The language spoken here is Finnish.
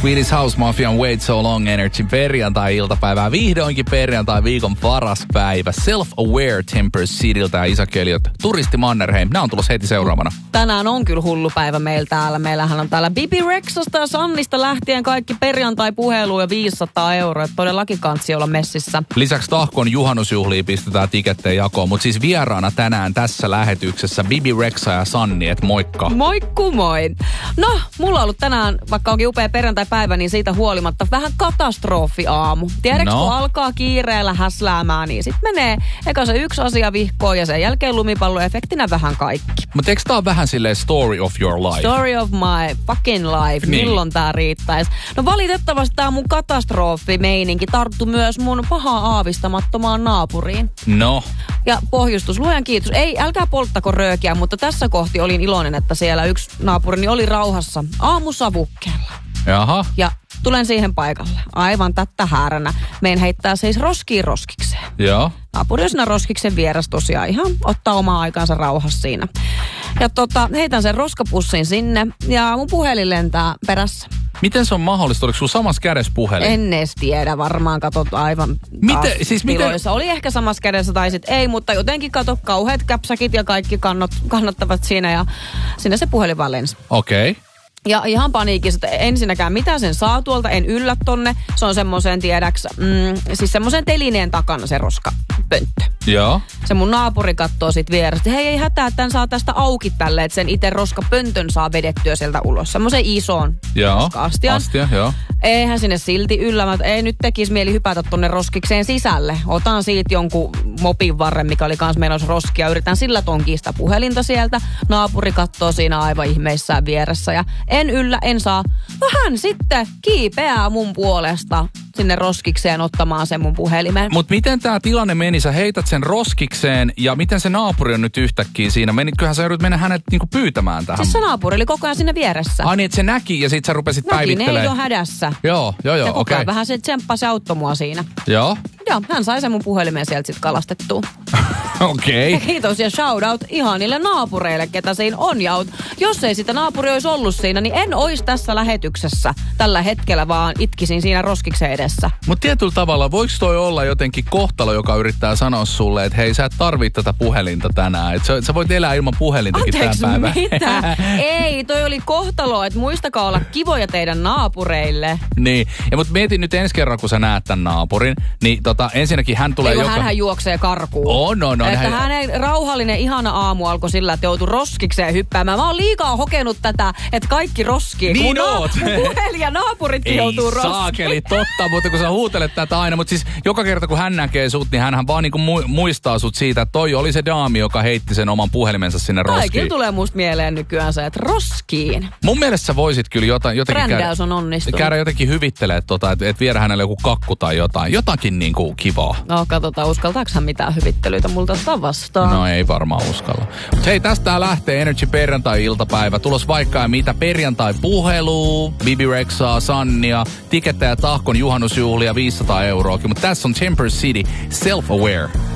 Swedish House Mafian Wait So Long Energy perjantai-iltapäivää. Vihdoinkin perjantai viikon paras päivä. Self-Aware Temper Cityltä ja Isaac Elliot. Turisti Mannerheim. Nämä on tulossa heti seuraavana. Tänään on kyllä hullu päivä meillä täällä. Meillähän on täällä Bibi Rexhasta ja Sannista lähtien kaikki perjantai-puhelu ja 500 €. Todellakin kansi olla messissä. Lisäksi Tahkon juhannusjuhliin pistetään tikettejä jakoon. Mutta siis vieraana tänään tässä lähetyksessä Bibi Rexa ja Sanni. Et moikka. Moikku moi. No, mulla on ollut tänään, vaikka onkin upea perjantai-päivä, niin siitä huolimatta vähän katastrofiaamu. Tiedätkö, kun alkaa kiireellä häsläämään, niin sit menee eka se yksi asia vihkoon ja sen jälkeen lumipalloefektinä vähän kaikki. Mutta eikö tää ole vähän silleen story of your life? Story of my fucking life. Niin. Milloin tää riittäisi? No valitettavasti tää mun katastrofimeininki tarttu myös mun pahaa aavistamattomaan naapuriin. No. Ja pohjustus, luojan kiitos. Ei, älkää polttako röökiä, mutta tässä kohti olin iloinen, että siellä yksi naapurini oli rauhassa aamusavukkeella. Jaha. Ja tulen siihen paikalle. Aivan tätä hääränä. Meidän heittää siis roskiin roskikseen. Joo. Naapuri on siinä roskiksen vieressä tosiaan ihan ottaa omaa aikaansa rauhassa siinä. Ja heitän sen roskapussin sinne ja mun puhelin lentää perässä. Miten se on mahdollista? Oliko sulla samassa kädessä puhelin? En edes tiedä, varmaan katot aivan miten? Oli ehkä samassa kädessä tai sit ei, mutta jotenkin kato kauheat käpsäkit ja kaikki kannattavat siinä ja sinne se puhelin vaan lensi. Okei. Okay. Ja ihan paniikissa, että ensinnäkään mitä sen saa tuolta, en yllä tonne. Se on semmoisen, tiedäks, siis semmoisen telineen takana se roskapönttö. Joo. Se mun naapuri kattoo sit vierestä, hei ei hätää, tän saa tästä auki tälle, että sen itse roskapöntön saa vedettyä sieltä ulos. Semmoisen ison roska-astian. Astia, joo. Eihän sinne silti yllämät, ei nyt tekisi mieli hypätä tonne roskikseen sisälle. Otan siitä jonkun mopin varren, mikä oli kans menossa roskia. Yritän sillä tonkia sitä puhelinta sieltä. Naapuri kattoo siinä aivan ihmeissään vieressä ja en yllä, en saa. No hän sitten kiipeää mun puolesta sinne roskikseen ottamaan sen mun puhelimen. Mut miten tää tilanne meni? Sä heität sen roskikseen ja miten se naapuri on nyt yhtäkkiä siinä? Menitköhän sä joudut mennä hänet niinku pyytämään tähän? Siis se naapuri oli koko ajan siinä vieressä. Ai niin, että se näki ja sit sä rupesit päivittelemään. Näki, ne ei ole hädässä. Joo, ja koko okei. ajan vähän se tsemppasi auttoi mua siinä. Joo. Joo, hän sai sen mun puhelimeen sieltä sit kalastettua. Okei. Okay. Kiitos ja shout out ihanille naapureille, ketä siinä on. Ja jos ei sitä naapuri olisi ollut siinä, niin en olisi tässä lähetyksessä tällä hetkellä, vaan itkisin siinä roskiksen edessä. Mutta tietyllä tavalla, voiko toi olla jotenkin kohtalo, joka yrittää sanoa sulle, että hei, sä et tarvitse tätä puhelinta tänään. Että sä voit elää ilman puhelintakin tämän päivän. Mitä? Ei, toi oli kohtalo, että muistakaa olla kivoja teidän naapureille. Niin, ja mut mietin nyt ensi kerran, kun sä näet tämän naapurin, niin ensinnäkin hän tulee hänhän juoksee karkuun. No. Että hänen rauhallinen, ihana aamu alkoi sillä, että joutui roskikseen hyppäämään. Mä oon liikaa hokenut tätä, että kaikki roskii. Niin oot. Puhelin ja naapuritkin joutuu roskiin. Ei saakeli, totta, mutta kun sä huutelet tätä aina. Mutta siis joka kerta, kun hän näkee sut, niin hänhän vaan niinku muistaa sut siitä, että toi oli se daami, joka heitti sen oman puhelimensa sinne roskiin. Kaikilla tulee musta mieleen nykyään se, että roskiin. Mun mielestä sä voisit kyllä jotenkin brändäys on onnistunut. Käydä jotenkin hyvittelee, että viedä hänelle joku kakku tai jotain. Jotakin niinku kivaa. No katsotaan, uskaltaako hän mitään hyvittelyitä multa ottaa vastaan? No ei varmaan uskalla. Mut hei, tästä lähtee Energy perjantai-iltapäivä. Tulos vaikka ja mitä perjantai-puhelu, Bibi Rexaa, Sannia, tikettejä Tahkon juhannusjuhlia 500 €. Mutta tässä on Temper City, Self-Aware.